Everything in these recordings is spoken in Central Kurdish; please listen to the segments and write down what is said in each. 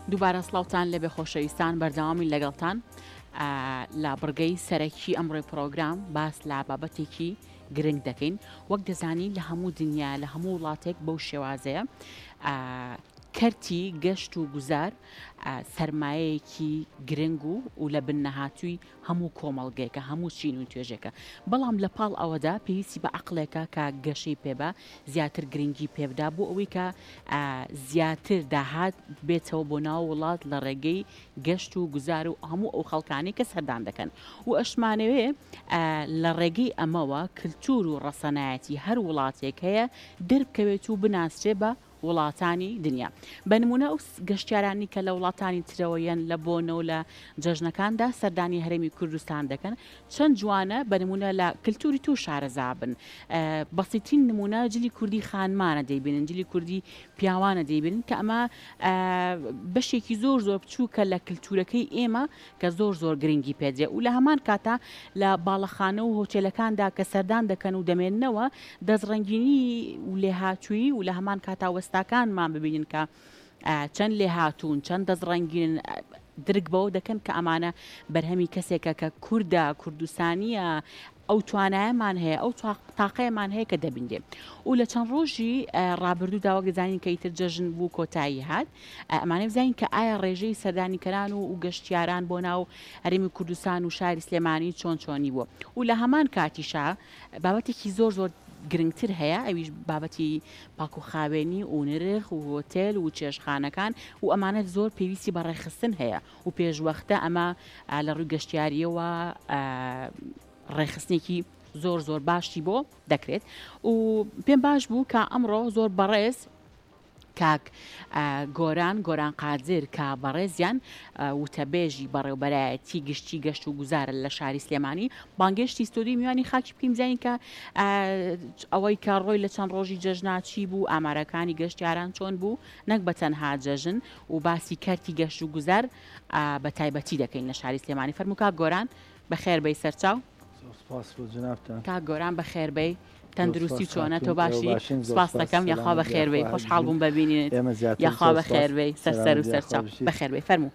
دووبارە سڵاوتان لەبێ خۆشەویستان بەردەوامی لەگەڵتان لە بڕگەی سەرەکی ئەمڕۆی پرۆگرام باس لە بابەتێکی گرنگ دەکەین وەک دەزانی لە هەموو دنیا لە هەموو وڵاتێک بەو شێوازەیە کەرتی گەشت و گوزار سەرمایەیەکی گرنگ و لە بنەهاتووی هەموو کۆمەڵگەیەکە هەموو چین و توێژێکە بەڵام لە پاڵ ئەوەدا پێویستی بە عقلێکە کە گەشەی پێبە زیاتر گرنگی پێبدا بۆ ئەوەی کە زیاتر داهات بێتەوە بۆ ناو وڵات لە ڕێگەی گەشت و گوزار و هەموو ئەو خەڵکانی کە سەردان دەکەن و ئەشمانەوێ لە ڕێگەی ئەمەوە کللتور و ڕەسەنایەتی هەر وڵاتێک هەیە دەربکەوێت و بناسرێ بە وڵاتانی دنیا بەنمونە ئەو گەشتیارانی کە لە وڵاتانی ترەوەیەن لە بۆنەوە لە جەژنەکاندا سەردانی هەرێمی کوردستان دەکەن چەند جوانە بەنمونە لە کللتوری تو شارەزابن بەسیترین نمونە جلی کوردی خانمانە دەیبینن جلی کوردی پیاوانە دەیبین کە ئەمە بەشێکی زۆر زۆر بچووکە لە کللتورەکەی ئێمە کە زۆر زۆر گرنگی پێدرێ و لە هەمان کاتە لە باڵەخانە و هۆتێلەکاندا کە سەردان دەکەن و دەمێننەوە دەستڕەنگینی و لێهاتووی و لە هەمان کاتا وەستاکانمان ببینن کە چەند لێهاتوون چەند دەستڕەنگین درک بەوە دەکەن کە ئەمانە بەرهەمی کەسێکە کە کووردە کوردستانیە ئەو توانایەمان هەیە ئەو تاقەیەمان هەیە کە دەبیندێ و لە چەند ڕۆژی ڕابردوو داوە گەزانین کە ئیتر جەژن بوو کۆتایی هات ئەمانە بزانین کە ئایا ڕێژەی سەردانیکەران و گەشتیاران بۆ ناو هەرێمی کوردستان و شاری سلێمانی چۆنی بووە و لە هەمان کاتیشا بابەتێکی زۆر زۆر گرنگتر هەیە ئەویش بابەتی پاک و خاوێنی و نرخ و هۆتێل و چێشخانەکان و ئەمانەت زۆر پێویستی بە ڕێخستن هەیە و پێشوەختە ئەمە لە ڕووی گەشتیاریەوە ڕێخستنێکی زۆر زۆر باشی بۆ دەکرێت و پێم باش بوو کە ئەمڕۆ زۆر بەڕێز کاک گۆران قادر کە بەڕێزیان وتەبێژی بەڕێوبەرایەتی گشتی گەشت و گوزارە لە شاری سلێمانی بانگشتی ستۆری میوانی خاکی بکەین زانین کە ئەوەی کە ڕۆی لە چەند ڕۆژی جەژناچی بوو ئامارەکانی گەشتیاران چۆن بوو نەک بە تەنها جەژن و باسی کەرتی گەشت و گوزار بە تایبەتی دەکەین لە شاری سلێمانی فەرموو کاک گۆران بەخێربەی سەرچاو کاک گۆران بەخێربەی تەندروستی چۆنە تۆ باشی سپاس دەکەم یاخوا بەخێربەی خۆشحاڵ بووم ببینێت یاخوا بەخێربەی سەر و سەرچاو بەخێربەی فەرموو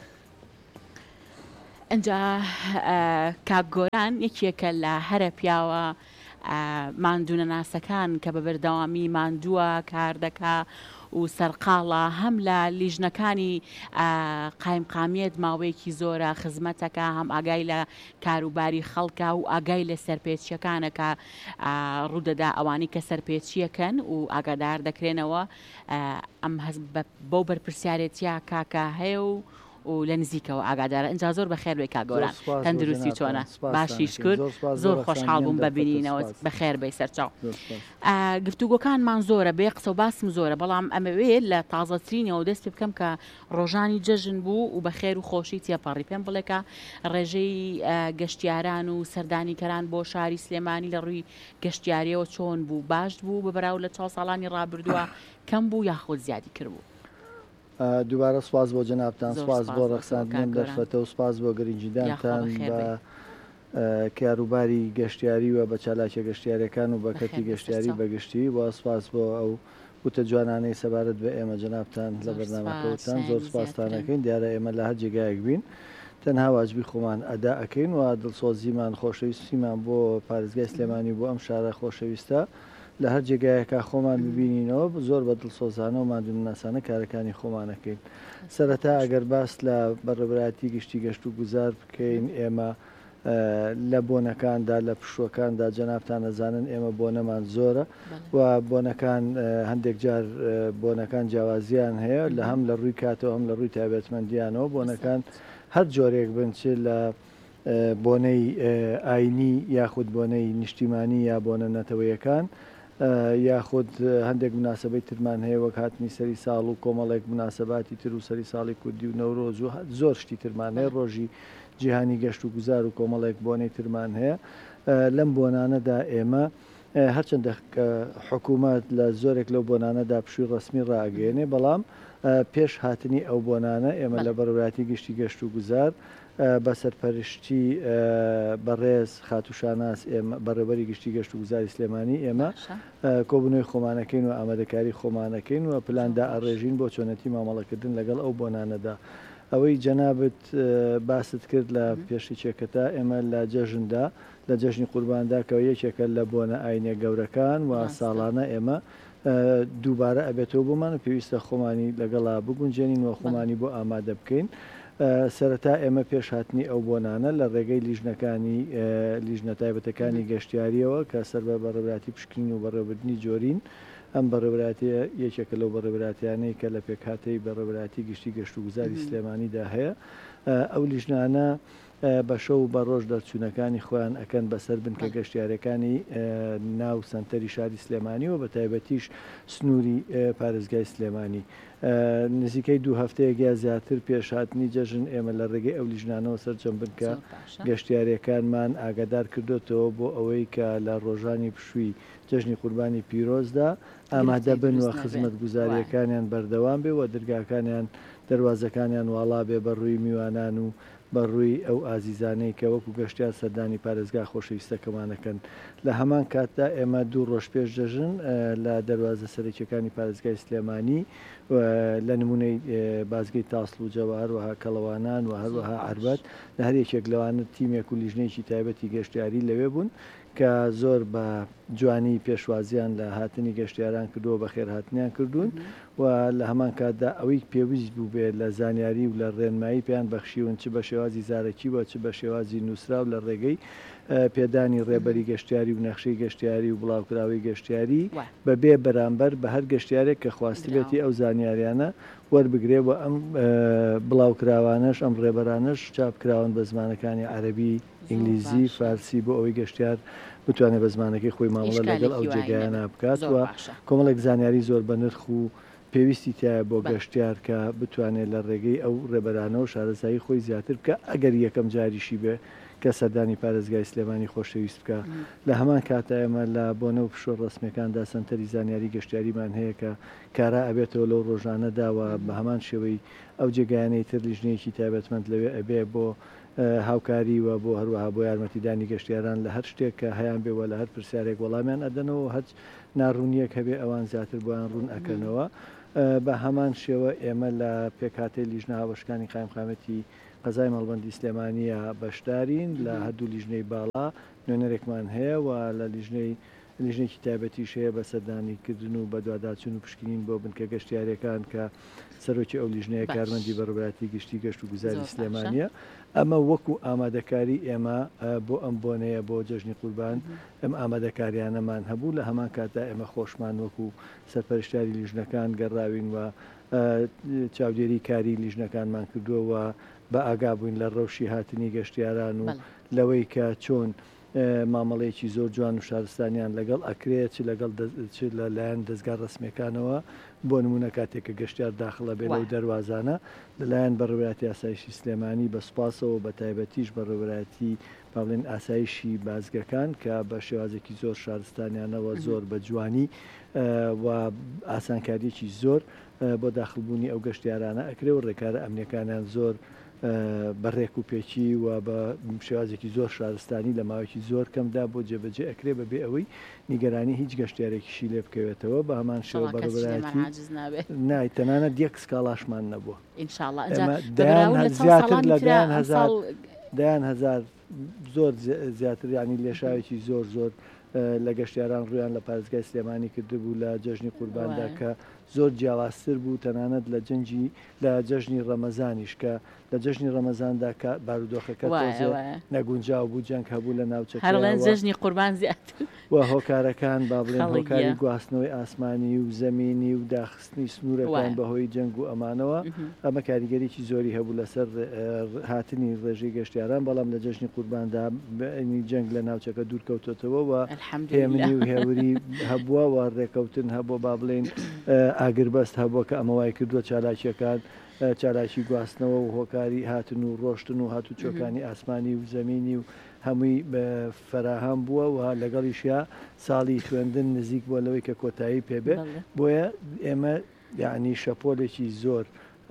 ئەنجا کاک گۆران یەکێکە لە هەرە پیاوە ماندوونە ناسەکان کە بە بەردەوامی ماندووە کار دەکا و سەرقاڵە هەم لە لیژنەکانی قایمقامیت ماوەیەکی زۆرە خزمەتەکە هەم ئاگای لە کاروباری خەڵکە و ئاگای لە سەرپێچیەکانەکە ڕوودەدا ئەوانی کە سەرپێچیەکەن و ئاگادار دەکرێنەوە ئەم بەو بەرپرسیارەتیا کاکە هەیە و لە نزیکەوە ئاگادارە ئەنجا زۆر بەخێربێ کاگۆران تەندروستی چۆنە باشی شکر زۆر خۆشحاڵ بووم ببینینەوە بەخێربەی سەرچاو گفتوگۆکانمان زۆرە بێ قسە و باسم زۆرە بەڵام ئەمەوێت لە تازەترینەوە دەست پێ بکەم کە ڕۆژانی جەژن بوو و بەخێر و خۆشی تێپەڕی پێم بڵێ کە ڕێژەی گەشتیاران و سەردانیکەران بۆ شاری سلێمانی لە ڕووی گەشتیاریەوە چۆن بوو باش بوو بەبراو لە 4 ساڵانی ڕابردووە کەم بوو یاخۆ زیادی کردبوو دووبارە سواز بۆ جەنابتان سواز بۆ ڕەخساندن دەرفەتە و سواز بۆ گرنگجیدانتان بە کاروباری گەشتیاری و بە چالاکیە گەشتیاریەکان و بە کەتی گەشتیاری بەگشتی وە سواز بۆ ئەو وتە جوانانەی سەبارەت بە ئێمە جەنابتان لە بەرنامەکەوتان زۆر سپاستانەکەین دیارە ئێمە لە هەر جێگایەک بین تەنها واجبی خۆمان ئەدا ئەەکەین و دڵسۆزیمان خۆشەویستیمان بۆ پارێزگای سلێمانی بۆ ئەم شارە خۆشەویستە لە هەر جێگایەکە خۆمان ببینینەوە زۆر بە دڵسۆزانە و مادوناسانە کارەکانی خۆمانەکەین سەرەتا ئەگەر باس لە بەڕێبەتی گشتی گەشت و گوزار بکەین ئێمە لە بۆنەکاندا لە پشوەکاندا جەنابتان ئەزانن ئێمە بۆنەمان زۆرە و بۆنەکان هەندێک جار بۆنەکان جیاوازیان هەیە لە هەم لە ڕووی کاتەوە هەم لە ڕووی تایبەتمەندیانەوە بۆنەکان هەر جۆرێک بنچێت لە بۆنەی ئاینی یاخود بۆنەی نیشتیمانی یا بۆنە نەتەوەیەکان یاخود هەندێک مناسبەی ترمان هەیە وەک هاتنی سەری ساڵ و کۆمەڵێک مناسباتی تر و سەری ساڵی کوردی و نەورۆز و زۆر شتی ترمان هەیە ڕۆژی جیهانی گەشت و گوزار و کۆمەڵێک بۆنەی ترمان هەیە لەم بۆنانەدا ئێمە هەرچەندە حکوومەت لە زۆرێک لەو بۆنانەدا پشووی ڕسمی ڕاگەێنێ بەڵام پێش هاتنی ئەو بۆنانە ئێمە لە بەڕێوەتی گشتی گەشت و گوزار بە سەرپەرشتی بەڕێز خاتوشاناس بەڕێوەری گشتی گەشت و گوزاری سلێمانی ئێمە کۆبنەوەی خۆمانەکەین و ئامادەکاری خۆمانەکەین و پلاندا ئەڕێژین بۆ چۆنەتی مامەڵەکردن لەگەڵ ئەو بۆنانەدا. ئەوەی جەنابەت باست کرد لە پێشی چێکەتا ئێمە لە جەژندا لە جەژنی قورباندا کەەوە یەکێکە لە بۆنە ئاینە گەورەکان و ساڵانە ئێمە دووبارە ئەبێتەوە بۆمان و پێویستە خۆمانی لەگەڵا بگونجێنین و خۆمانی بۆ ئامادە بکەین. سەرەتا ئێمە پێش هاتنی ئەو بۆنانە لە ڕێگەی لیژنەکانی لیژنە تایبەتەکانی گەشتیاریەوە کە سەر بە بەڕێوەتی پشکنین و بەڕێوەبردننی جۆرین ئەم بەڕێوەتیە یەکێکە لەو بەڕێوەتیانەی کە لە پێکهاتەی بەڕێوەتی گشتی گەشت و گوزاری سلێمانیدا هەیە. ئەو لیژنانە بە شەو بە ڕۆژ دەرچوونەکانی خۆیان ئەکەن بەسەر بنکە گەشتیارەکانی ناو سنتەری شاری سلێمانی و بە تایبەتیش سنووری پارێزگای سلێمانی. نزیکەی 2 هەفتەیەکیا زیاتر پێشهاتنی جەژن ئێمە لە ڕێگەی ئەو لیژنانەوە سەرجەم بنکە گەشتیارەکانمان ئاگادار کردوتەوە بۆ ئەوەی کە لە ڕۆژانی پشووی جەژنی قوربانی پیرۆزدا ئامادە بن و خزمەت گوزاریەکانیان بەردەوام بێ و دەرگاکانیان دەواازەکانیان واڵا بێ بەڕووی میوانان و بەڕووی ئەو ئازیزانەی کە وەکو گەشتیار سەردانی پارێزگا خۆشەویستەکەمانەکەن. لە هەمان کاتدا ئێمە 2 ڕۆژ پێش جەژن لە دەواازە سەرەکیەکانی پارێزگای سلێمانی لە نمونەی بازگەی تاسڵ و جەوار وها کەڵەوانان و هەروەها عربەت لە هەر یەکێک لەوانە تیمێک و لیژنەیەکی تایبەتی گەشتیاری لەوێ بوون کە زۆر بە جوانی پێشوازیان لە هاتنی گەشتیاران کردووە بە خێرهاتنیان کردوون و لە هەمان کاتدا ئەوەی پێویست بوو بێت لە زانیاری و لە ڕێنمایی پێیان بەخشیون چ بە شێوازی زارەکی وە چ بە شێوازی نووسرا و لە ڕێگەی پێدانی ڕێبەری گەشتیاری و نەخشەی گەشتیاری و بڵاوکراوی گەشتیاری بەبێ بەرامبەر بە هەر گەشتیارێک کە خواستبێتی ئەو زانیاریانە وەربگرێ و ئەم بڵاوکراوانش ئەم ڕێبەرانش چاپکراون بە زمانەکانی عەرەبی ئینگلیزی فارسی بۆ ئەوەی گەشتیار بتوانێت بە زمانەکەی خۆی مامەڵە لەگەڵ ئەو جێگایانە بکات و کۆمەڵێک زانیاری زۆر بە نرخ و پێویستی تایە بۆ گەشتیار کە بتوانێت لە ڕێگەی ئەو ڕێبەرانەوە شارەزایی خۆی زیاتر بکە ئەگەر یەکەم جاریشی بێ کە سەردانی پارێزگای سلێمانی خۆشەویست بکە. لە هەمان کاتە ئێمە لە بۆنە و پشۆ ڕسمیەکاندا سنتەری زانیاری گەشتیاریمان هەیە کە کارا ئەبێتەوە لەو ڕۆژانەداوە بە هەمان شێوەی ئەو جێگایانەی تر لیژنەیەکی تایبەتمەند لەوێ ئەبێ بۆ هاوکاری و بۆ هەروەها بۆ یارمەتیدانی گەشتیاران لە هەر شتێک کە هەیان بێوە لە هەر پرسیارێک وەڵامیان ئەدەنەوە هەر ناڕوونیەک هەبێ ئەوان زیاتر بۆیان ڕوون ئەکەنەوە. بە هەمان شێوە ئێمە لە پێکهاتەی لیژنە هاوبەشەکانی قایمقامەتی قەزای مەڵبەندی سلێمانیە بەشدارین لە هەردوو لیژنەی باڵا نوێنەرێکمان هەیە و لە لیژنێکی تایبەتیش هەیە بە سەردانیکردن و بە دوواداچون و پشکنین بۆ بنکە گەشتیارەکان کە سەرۆکی ئەو لیژنەیە کارمەندی بەڕێوەتی گشتی گەشت و گوزاری سلێمانیە. ئەمە وەکو ئامادەکاری ئێمە بۆ ئەم بۆنەیە بۆ جەژنی قوربان ئەم ئامادەکاریانەمان هەبوو لە هەمان کاتدا ئێمە خۆشمان وەکو سەرپەرشتیاری لیژنەکان گەڕاوین و چاودێری کاری لیژنەکانمان کردووە بە ئاگابووین لە ڕەوشی هاتنی گەشتیاران و لەوەی کە چۆن مامەڵەیەکی زۆر جوان و شارستانیان لەگەڵ ئەکرێت چ لەلایەن دەستگا ڕسمیەکانەوە بۆ نمونە کاتێککە گەشتیار داخڵە بێ لەو دەروازانە لەلایەن بەڕێوەتی ئاسایشی سلێمانی بە سوپاسەوە بە تایبەتیش بەڕێوەتی باڵێن ئاسایشی بازگەکان کە بە شێوازێکی زۆر شارستانیانەوە زۆر بە جوانی و ئاسانکاریەکی زۆر بۆ داخلبوونی ئەو گەشتیارانە ئەکرێ و ڕێکارە ئەمنیەکانیان زۆر بەڕێک و پێچی و بە شێوازێکی زۆر شارستانی لە ماوەیەکی زۆر کەمدا بۆ جێبەجێ ئەکرێ بەبێ ئەوەی نیگەرانی هیچ گەشتیارێکیشی لێ بکەوێتەوە بە هەمان شێوە بەڕێوەتی نایتەنانە دیەک سکاڵاشمان نەبووە زیاتر لە دایان هەزار زۆر زیاتر ینی لێشاوێکی زۆر زۆر لە گەشتیاران ڕویان لە پارێزگای سلێمانی کردبوو لە جەژنی قورباندا کە زۆر جیاوازتر بوو تەنانەت لە جەژنی ڕەمەزانیش کە لە جەژنی ڕەمەزاندا کە بارودۆخەکە نەگونجاو بوو جەنگ هەبوو لە ناوچەکە جەژنی قوربان زیاتر و هۆکارەکان با بڵێن هۆکاری گواستنەوەی ئاسمانی و زەمینی و داخستنی سنوورەکان بەهۆی جەنگ و ئەمانەوە ئەمە کاریگەریی زۆری هەبوو لەسەر هاتنی ڕێژەی گەشتیاران بەڵام لە جەژنی قورباندا جەنگ لە ناوچەکە دوورکەوتەوە و هێمنی و هێوری هەبووە و ڕێکەوتن هەبووە با بڵێن ئاگربەست هەبووە کە ئەمە وای کردووە چالاکیەکان چالاکی گواستنەوە و هۆکاری هاتن و ڕۆشتن و هاتو چۆکانی ئاسمانی و زەمینی و هەمووی فەراهەم بووە و لەگەڵیشیا ساڵی خوێندن نزیک بووە لەوەی کە کۆتایی پێبێ بۆیە ئێمە یعنی شەپۆلێکی زۆر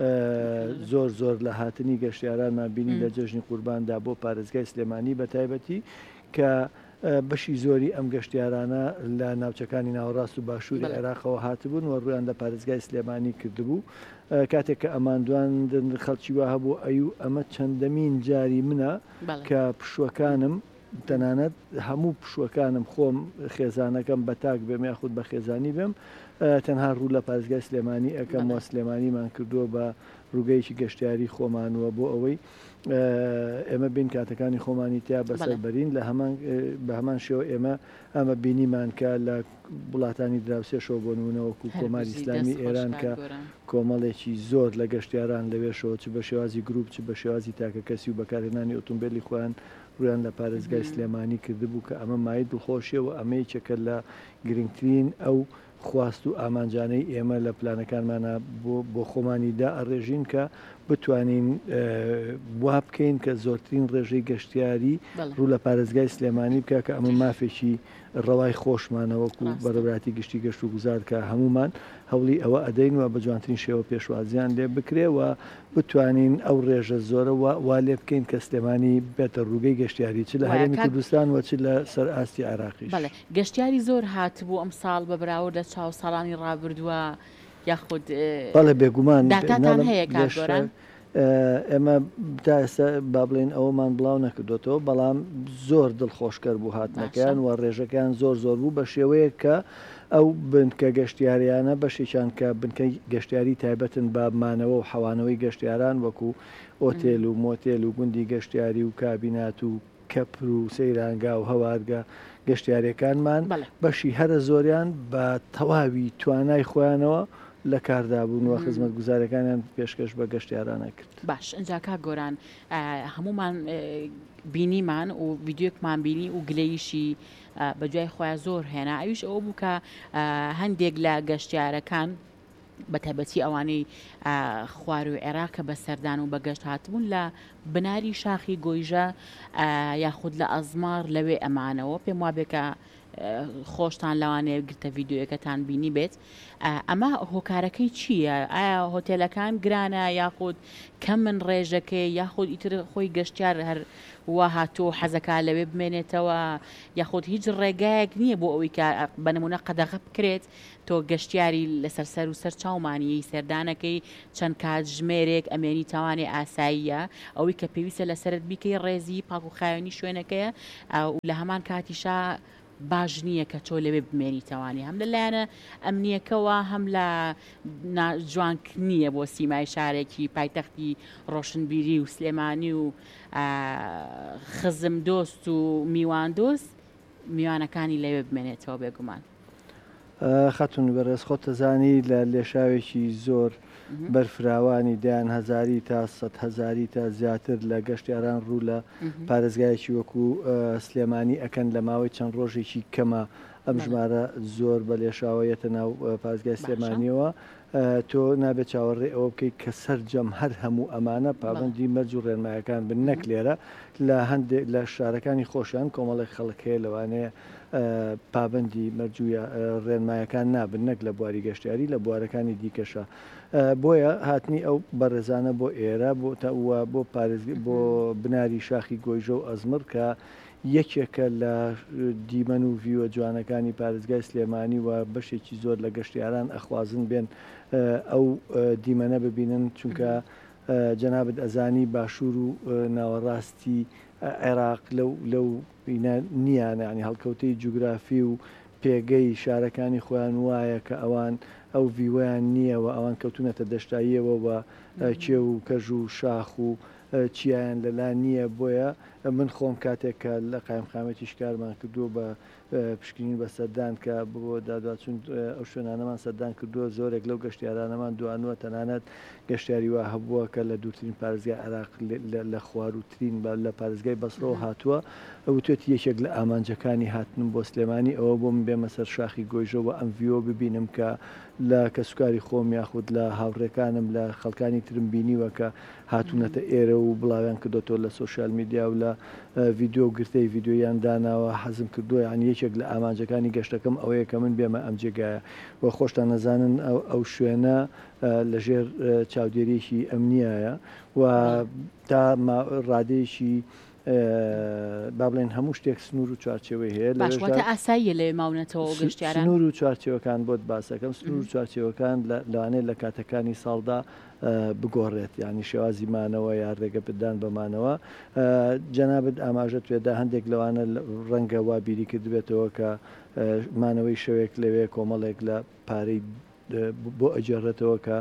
زۆر لە هاتنی گەشتیارانمان بینی لە جەژنی قورباندا بۆ پارێزگای سلێمانی بە تایبەتی کە بەشی زۆری ئەم گەشتیارانە لە ناوچەکانی ناوەڕاست و باشووری عێراقەوە هاتبوون و ڕویان لە پارێزگای سلێمانی کردبوو کاتێک کە ئەماندوان خەڵکی وا هەبوو ئەمە چەندەمین جاری منە کە پشوەکانم تەنانەت هەموو پشوەکانم خۆم خێزانەکەم بە تاک بێم یاخود بە خێزانی بێم تەنها ڕوو لە پارێزگای سلێمانی ئەەکەم وە سلێمانیمان کردووە بە ڕووگەیەکی گەشتیاری خۆمانوە بۆ ئەوەی ئێمە بین کاتەکانی خۆمانی تیا بەسەر بەرین بە هەمان شێوە ئێمە ئەمە بینیمان کە لە وڵاتانی دراوسێشەوە بۆ نمونەوەکو کۆماری ئیسلامی ئێران کە کۆمەڵێکی زۆر لە گەشتیاران لەوێشەوە چ بە شێوازی گروپ چ بە شێوازی تاکە کەسی و بەکارهێنانی ئۆتۆمبیلی خۆیان ڕویان لە پارێزگای سلێمانی کردبوو کە ئەمە مای دڵخۆشیەوە ئەمەیەکە لە گرنگترین ئەو خواست و ئامانجانەی ئێمە لە پلانەکانمانە بۆ خۆمانیدا ئەڕێژین کە بتوانین وا بکەین کە زۆرترین ڕێژەی گەشتیاری ڕوو لە پارێزگای سلێمانی بکە کە ئەمە مافێکی ڕەوای خۆشمانەوەکو بەڕێبراتی گشتی گەشت و گوزار کە هەمومان هەوڵی ئەوە ئەدەین و بە جوانترین شێوە پێشوازیان لێ بکرێەوە بتوانین ئەو ڕێژە زۆرە وا لێ بکەین کە سلێمانی بێتە ڕووگەی گەشتیاری چ لە هەرێمی کوردستان و چ لە سەر ئاستی عێراقیش. گەشتیاری زۆر هاتبوو ئەم ساڵ بە بەراورد لە چاو ساڵانی ڕابردووە یاخود بەڵێ بێگومان داتان هەیە کارگۆران ئێمە تا ئێستا با بڵێن ئەوەمان بڵاو نەکردوێتەوە بەڵام زۆر دڵخۆشکەر بوو هاتنەکەیان و ڕێژەکان زۆر بوو بە شێوەیە کە ئەو بنکە گەشتیاریانە بەشێکیان کە بنکەی گەشتیاری تایبەتن بابمانەوە و حەوانەوەی گەشتیاران وەکو ئۆتێل و مۆتێل و گوندی گەشتیاری و کابینات و کەپر و سەیرانگا و هەوارگە گەشتیارەکانمان بەشی هەرە زۆریان بە تەواوی توانای خۆیانەوە لە کاردابوون و خزمەت گوزارەکانیان پێشکەش بە گەشتیارانە کرد. باش ئەجا کا گۆران هەمومان بینیمان و ڤیددیۆکمان بینی و گلەیشی بە دوای خۆیان زۆر هێنا ئەویش ئەوە بوو کە هەندێک لە گەشتیارەکان بە تایبەتی ئەوانەی خوار و عێراق کە بە سەردان و بەگەشت هاتبوون لە بناری شاخی گۆیژە یاخود لە ئەزمار لەوێ ئەمانەوە پێم وابێکە خۆشتان لەوانەیە گرتە ڤیددیۆیەکەتان بینی بێت ئەمە هۆکارەکەی چییە؟ ئایا هۆتێلەکان گرانە یاخود کەم من ڕێژەکەی یاخود ئیتر خۆی گەشتیار هەر وا هاتۆ حەزەکە لەوێ بمێنێتەوە یاخود هیچ ڕێگایەک نییە بۆ ئەوەی کە بەنمونە قەدەغە بکرێت تۆ گەشتیاری لەسەر سەر و سەر چاومانی سەردانەکەی چەند کات ژمێرێک ئەمێنی تاوانی ئاساییە ئەوەی کە پێویستە لەسرت بیکەی ڕێزی پاک و خاوێنی شوێنەکەیە و لە هەمان کاتیشا باش نییە کە تۆ لەوێ بمێنی تاوانی هەم لەلایەنە ئەمنیەکەوە هەم لە جوانکردنیە بۆ سیمای شارێکی پایتەختی ڕۆشنبیری و سلێمانی و خزم دۆست و میوان دۆست میوانەکانی لەوێ بمێنێتەوە بێگومان. خەتون بەڕێز خۆ تەزانی لە لێشاوێکی زۆر بەرفراوانی دایان هەزاری تا 100,000 تا زیاتر لە گەشتیاران ڕوو لە پارێزگایەکی وەکو سلێمانی ئەکەن لە ماوەی چەند ڕۆژێکی کەمە ئەم ژمارە زۆر بە لێشاوەیەتە ناو پارێزگای سلێمانیەوە تۆ نابێت چاوەڕێ ئەوە بکەیت کە سەرجەم هەر هەموو ئەمانە پابندی مەرج و ڕێنمایەکان بن نەک لێرە لە هەندێک لە شارەکانی خۆشیان کۆمەڵێک خەڵک هەیە لەوانەیە پابندی مەرجوویە ڕێنمایەکان نابن نەک لە بواری گەشتیاری لە بوارەکانی دیکەشە بۆیە هاتنی ئەو بەڕێزانە بۆ ئێرە بۆ بناری شاخی گۆیژە و ئەزمر کە یەکێکە لە دیمەن و ڤیوە جوانەکانی پارێزگای سلێمانی و بەشێکی زۆر لە گەشتیاران ئەخوازن بێن ئەو دیمەنە ببینن چونکە جەنابەت ئەزانی باشوور و ناوەڕاستی عێراق لەو نییانە ینی هەڵکەوتەی جوگرافی و پێگەی شارەکانی خۆیان وایە کە ئەوان ئەو ڤیوەیان نییە و ئەوان کەوتونەتە دەشتاییەوە و کێو و کەژ و شاخ و چیان لەلا نییە. بۆیە من خۆم کاتێک کە لە قایمقامەتی شکارمان کردووە بە پشکنین بە سەردان کە بۆ دادواچون ئەو شوێنانەمان سەردان کردووە. زۆرێک لەو گەشتیارانەمان دوانوە تەنانەت گەشتیاری وا هەبووە کە لە دوورترین پارێزگای عێراق لە خواروترین لە پارێزگای بەسڕەوە هاتووە. ئەوتێت یەکێک لە ئامانجەکانی هاتنم بۆ سلێمانی ئەوە بۆ من بێمە سەر شاخی گۆیژەوە ئەم ڤیۆ ببینم کە لە کەسوکاری خۆم یاخود لە هاوڕێکانم لە خەڵکانی ترم بینیوە کە هاتوونەتە ئێرە و بڵاویان کردوەوە لە سوۆسیال میدیا و لە ڤیددیۆ گرتەی ڤیددیۆیان داناوە حەزم کردووە. یان یەکێک لە ئامانجەکانی گەشتەکەم ئەوەیە کە من بێمە ئەم جێگایە وە خۆشتان نەزانن ئەو شوێنە لەژێر چاودێریێکی ئەمنیایە و تا ڕادەیەکی با بڵێن هەموو شتێک سنوور و چوارچێوەی هەیە. باشواتە ئاساییە لێ ماونەتەوە گەشتیاران سنوور و چوارچێوەکان بۆت باسەکەم. سنوور و چوارچێوەکان لەوانەیە لە کاتەکانی ساڵدا بگۆڕێت، ینی شێوازی مانەوە یا ڕێگە بدان بەمانەوە. جەنابەت ئاماژەت وێدا هەندێک لەوانە ڕەنگە وا بیری کردبێتەوە کە مانەوەی شەوێک لەوێ کۆمەڵێک لە پارەی بۆ ئەجێڕێتەوە کە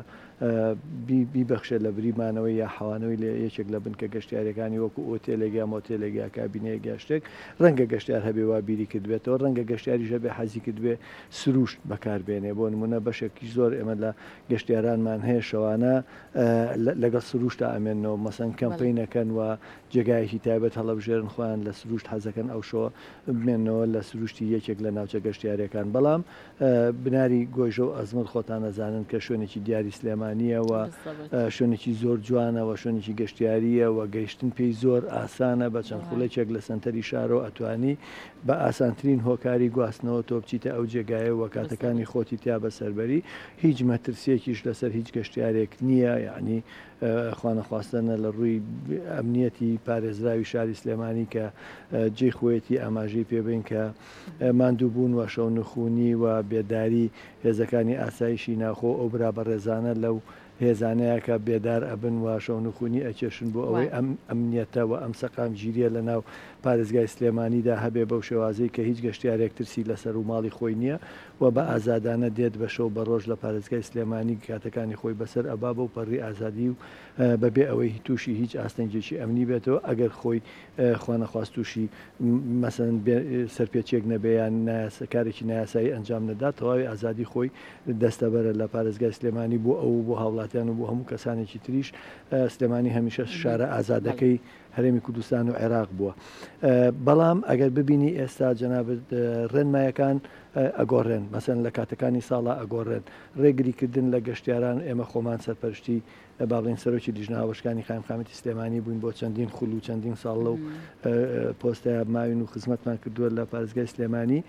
بیبەخشێ لە بریمانەوەی یا حەوانەوەی لە یەکێک لە بنکە گەشتیارەکانی وەکو ئۆتێلێکیا مۆتێلێکیا کابینەیەکیا شتێک ڕەنگە گەشتیار هەبێ وا بیری کردبێتەوە. ڕەنگە گەشتیاریش هەبێ حەزی کردبێ سروشت بەکاربێنێ. بۆ نمونە بەشێکی زۆر ئێمە لە گەشتیارانمان هەیە شەوانە لەگەڵ سروشتە ئەمێنەوە مەسەن کەمپینەکەن و جێگایەکی تایبەت هەڵەبژێرن خۆیان لە سروشت حەزەکەن ئەو شەوە بمێنەوە لە سروشتی یەکێک لە ناوچە گەشتیارەکان. بەڵام بناری گۆیژە و ئەزمر خۆتان نەزانن کە شوێنێکی دیاری سلێمانیە و شوێنێکی زۆر جوانەوە، شوێنێکی گەشتیاریە و گەیشتن پێی زۆر ئاسانە. بە چەند خولێکێک لە سنتەری شارەوە ئەتوانی بە ئاسانترین هۆکاری گواستنەوە تۆ بچیتە ئەو جێگایە و کاتەکانی خۆتی تیا بەسەربەری. هیچ مەترسیەکیش لەسەر هیچ گەشتیارێک نییە. یعنی خوانەخواستنە لە ڕووی ئەمنیەتی پارێزراوی شاری سلێمانی کە جێی خۆیەتی ئاماژەی پێبین کە ماندووبوون و شەو نخوونی و بێداری هێزەکانی ئاسایشی ناخۆ ئەو برابە ڕێزانە لەو هێزانەیە کە بێدار ئەبن و شەو نخوونی ئەکێشن بۆ ئەوەی ئەم ئەمنیەتە و ئەم سەقام گیریە لە ناو پارێزگای سلێمانیدا هەبێ بەو شێوازەی کە هیچ گەشتیارێک ترسی لەسەر و ماڵی خۆی نییە و بە ئازادانە دێت بە شەو بە ڕۆژ لە پارێزگای سلێمانی کاتەکانی خۆی بەسەر ئەبا بە و پەڕی ئازادی و بەبێ ئەوەی تووشی هیچ ئاستەنگێکی ئەمنی بێتەوە. ئەگەر خۆی خوانەخواست تووشی مەسەن سەرپێچێک نەبێیان کارێکی نایاسایی ئەنجام نەدات تەواوی ئازادی خۆی دەستەبەرە لە پارێزگای سلێمانی بۆ ئەو بۆ هاوڵاتیان و بۆ هەموو کەسانێکی تریش. سلێمانی هەمیشە شارە ئازادەکەی هەرێمی کوردستان و عێراق بووە. بەڵام ئەگەر ببینی ئێستا جەنابەت ڕێنمایەکان ئەگۆڕێن مەسەن لە کاتەکانی ساڵا ئەگۆڕێن ڕێگریکردن لە گەشتیاران. ئێمە خۆمان سەرپەرشتی باڵین سەرۆکی لیژنەهاوشکانی قایمقامەتی سلێمانی بووین بۆ چەندین خول و چەندین ساڵ لەو پۆستەیە ماوین و خزمەتمان کردووە لە پارێزگای سلێمانی.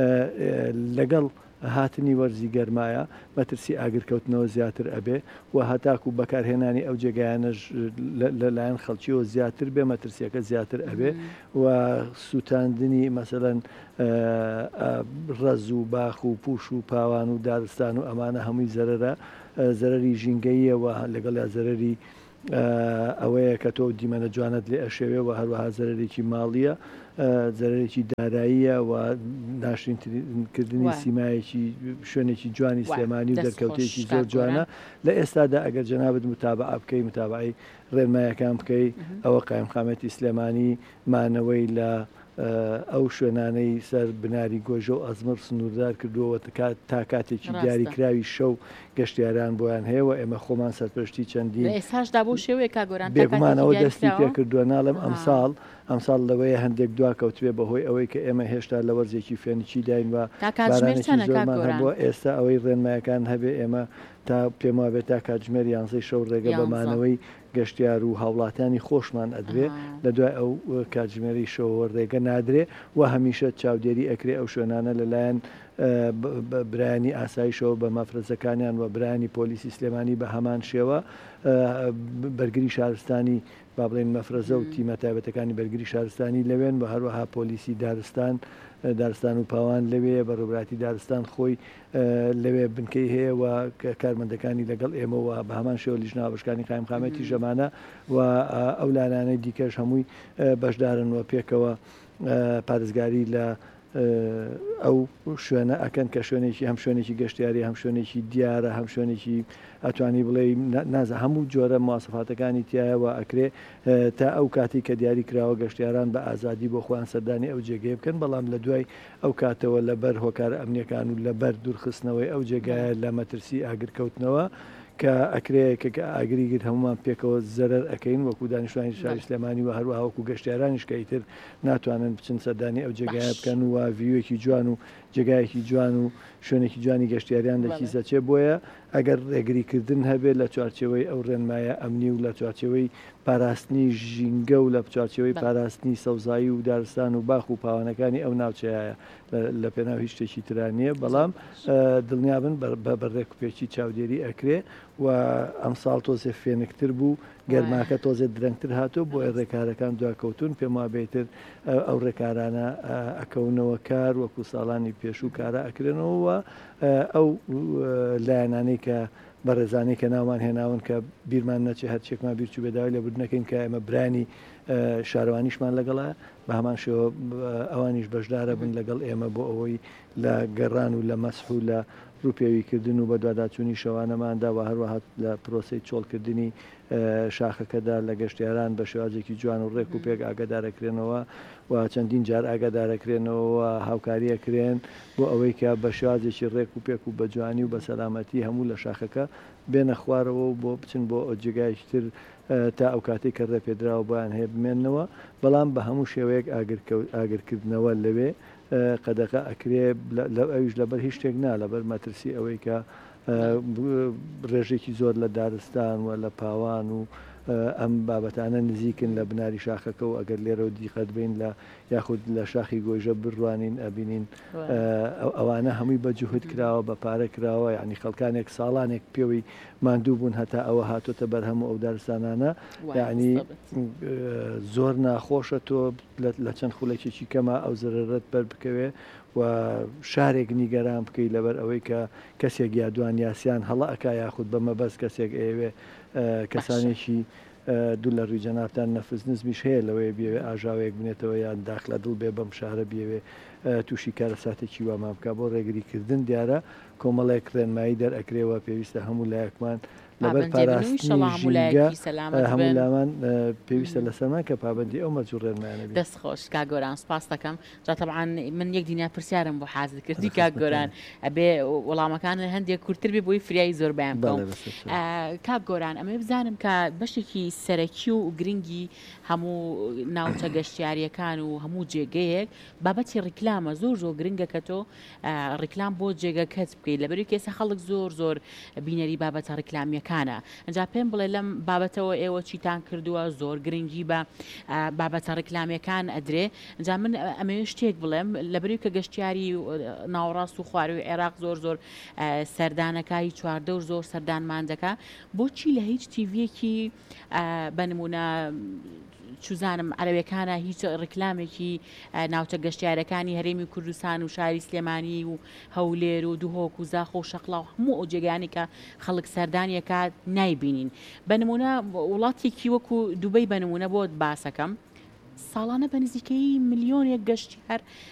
لەگەڵ هاتنی وەرزی گەرمایە مەترسی ئاگرکەوتنەوە زیاتر ئەبێ و هەتاکو بەکارهێنانی ئەو جێگایانەش لەلایەن خەڵکیەوە زیاتر بێ مەترسیەکە زیاتر ئەبێ و سووتاندنی مەسەلەن ڕەز و باخ و پوش و پاوان و دارستان و ئەمانە هەمووی زەرەری ژینگەییەوە لەگەڵ یا زەرەری ئەوەیە کە تۆ دیمەنە جوانت لێ ئەشێوێ و هەروەها زەرێکی ماڵیە زەرێکی داراییە و ناشرینکردنی سیمایەکی شوێنێکی جوانی سلێمانی و دەرکەوتێکی زۆر جوانە. لە ئێستادا ئەگەر جەنابەت متابعە بکەی متابعی ڕێنمایەکان بکەی ئەوە قایمقامەتی سلێمانی مانەوەی لە ئەو شوێنانەی سەر بناری گۆژە و ئەزمر سنووردار کردووە تا کاتێکی دیاریکراوی شەو گەشتیاران بۆیان هەیە و ئێمە خۆمان سەرپەرشتی چەندین ئێستاشدا بۆ شێوەیە کاگۆران بێگومانەوە دەستی پێ کردووە. ناڵم ئەمساڵ لەوەیە هەندێک دواکەوتوێ بەهۆی ئەوەی کە ئێمە هێشتا لە وەرزێکی فێنکی داین و بارانێکی زۆرمان هەبووە. ئێستا ئەوەی ڕێنمایەکان هەبێ ئێمە تا پێم وابێت تا کاتژمێر 11 شەو ڕێگە بەمانەوەی گەشتیار و هاوڵاتیانی خۆشمان ئەدرێ لە دوای ئەو کاتژمێری شەوە ڕێگە نادرێ و هەمیشە چاودێری ئەکرێ ئەو شوێنانە لەلایەن برایانی ئاسایشەوە بە مەفرەزەکانیان و برایانی پۆلیسی سلێمانی بە هەمان شێوە بەرگری شارستانی با بڵێن مەفرەزە و تیمە تایبەتەکانی بەرگری شارستانی لەوێن و هەروەها پۆلیسی دارستان و پاوان لەوێ بە ڕووبراتی دارستان خۆی لەوێ بنکەی هەیە و کارمەندەکانی لەگەڵ ئێمەوە بە هەمان شێوە لیژنەهاوشکانی قایمقامەتی ژەمانە و ئەو لانانەی دیکەش هەمووی بەشدارن و پێکەوە پارێزگاری لە ئەو شوێنە ئەکەن کە شوێنێکی هەم شوێنێکی گەشتیاری هەم شوێنێکی دیارە هەم شوێنێکی ئەتوانی بڵێ نازە هەموو جۆرە مواصفاتەکانی تایەوە ئەکرێ تا ئەو کاتی کە دیاری کراوە گەشتیاران بە ئازادی بۆ خۆیان سەردانی ئەو جێگەی بکەن بەڵام لە دوای ئەو کاتەوە لەبەر هۆکار ئەمنیەکان و لەبەر دوورخستنەوەی ئەو جێگایە لە مەترسی ئاگرکەوتنەوە کە ئەکرێ کە ئاگری گر هەمومان پێکەوە زەرەر ئەەکەین وەکو دانیشتوانی شاری سلێمانی و هەروە هەوکو گەشتیارانیش کە ئیتر ناتوانن بچن سەردانی ئەو جێگایە بکەن و ڤیوەکی جوان و جێگایەکی جوان و شوێنێکی جوانی گەشتیاریان دەکیسە چێ بۆیە ئەگەر ڕێگریکردن هەبێت لە چوارچەوەی ئەو ڕێنمایە ئەمنی و لە چوارچەوەی پاراستنی ژینگە و لە چوارچەوەی پاراستنی سەوزایی و دارستان و باخ و پاوانەکانی ئەو ناوچەیە لە پێناو هیچ شتێکی ترانیە بەڵام دڵنیابن بە بەڕێکوپێکی چاودێری ئەکرێ و ئەم ساڵ تۆزێ فێنکتر بوو گەرماکە تۆزێت درەنگتر هاتوو بۆ ڕێکارەکان دواکەوتون پێم وابێتر ئەو ڕێکارانە ئەکەونەوە کار وەکو ساڵانی پێشوو کارە ئەکرێنەوە ئەو لایەنانەی کە بە ڕێزانەی کە ناومان هێناون کە بیرمان نەچێ هەرچێکمان بیرچوو بێداوای لە بردنەکەین کە ئێمە برانی شارەوانیشمان لەگەڵە بە هەمان شێوە ئەوانیش بەشدارە بن لەگەڵ ئێمە بۆ ئەوەی لە گەڕان و لە مەسح و لە ڕوپێویکردن و بە دوواداچوونی شەوانەماندا و هەروەها لە پرۆسی چۆڵکردنی شاخەکەدا لە گەشتیاران بە شێوازێکی جوان و ڕێک و پێک ئاگادارەکرێنەوە و چەندین جار ئاگادارەکرێنەوە هاوکاریەکرێن بۆ ئەوەی کە بە شێوازێکی ڕێک و پێک و بە جوانی و بە سەلامەتی هەموو لە شاخەکە بێنە خوارەوە و بۆ بچن بۆ جێگایشتر تا ئەو کاتێک کە ڕێپێدراوە بۆیان هەیە بمێننەوە بەڵام بە هەموو شێوەیەک ئاگرکردنەوە لەوێ قەدەقە ئەکرێ ئەویش لەبەر هیچ شتێک نا لەبەر مەترسی ئەوەی کە ڕێژێکی زۆر لە دارستان و لە پاوان و ئەم بابەتانە نزیکن لە بناری شاخەکە و ئەگەر لێرە و دیقەت بین لە یاخود لە شاخی گۆژە بڕوانین ئەبینین ئەوانە هەمووی بە جوهد کراوە بە پارە کراوە یعنی خەڵکانێک ساڵانێک پێوەی ماندوو بوون هەتا ئەوە هاتۆتە بەرهەموو ئەو دارستانانە یعنی زۆر ناخۆشە تۆ لە چەند خولێکێکی کەمە ئەو زەرەرەت بەر بکەوێ و شارێک نیگەران بکەی لەبەر ئەوەی کە کەسێک یادوان یاسیان هەڵە ئەکا یاخود بە مەبەست کەسێک ئێوێ کەسانێکی دوو لە ڕووی جەنابتان نەفس نزمیش هەیە لەوەی بێوێ ئاژاوەیەک بنێتەوە یان داخلە دڵ بێ بەم شارە بێوێ تووشی کارە ساتێکی واما بکە بۆ ڕێگریکردن دیارە کۆمەڵێک ڕێنمایی دەرئەکرێەوە پێویستە هەموو لایەکمان لەبەر پاراستنی ژینگە هەموو لامان پێویستە لەسەرمان کە پابندی ئەو مەجوور ڕێنمایانە بێت. دەستخۆش کاگۆران سپاس دەکەم طبعاً من یەک دینیا پرسیارم بۆ حاضر کردی کاگۆران ئەبێ وەڵامەکان هەندێک کورتتر بێ بۆی فریایی زۆر بەیان بڵێم. کاگۆران ئەمە بزانم کە بەشێکی سەرەکی و گرنگی هەموو ناوچە گەشتیاریەکان و هەموو جێگەیەک بابەتی ڕیکلامە زۆر زۆر گرنگە کە تۆ ڕیکلام بۆ جێگەکەت بکەیت لەبەری کێسە خەڵک زۆر بینەری بابەتە ڕیکلامیەکانە ئەجا پێم بڵێ لەم بابەتەوە ئێوە چیتان کردووە زۆر گرنگی بە بابەتە ڕیکلامیەکان ئەدرێ ئەجا من ئەمە شتێک بڵێم لەبەری کە گەشتیاری ناوەڕاست و خواروی عێراق زۆر سەردانەکانی چواردە و زۆر سەردانمان دەکا بۆچی لە هیچ تیڤیەکی بەنمونە چوزانم عەرەبیەکانە هیچ ڕیکلامێکی ناوچە گەشتیارەکانی هەرێمی کوردستان و شاری سلێمانی و هەولێر و دوهۆک و زاخۆ و شەقڵا و هەموو ئەو جێگانی کە خەڵک سەردانیەکات نایبینین بەنمونە وڵاتێکی وەکو دووبەی بەنمونە بۆت باسەکەم ساڵانە بە نزیکەی ملیۆنێک گەشتیار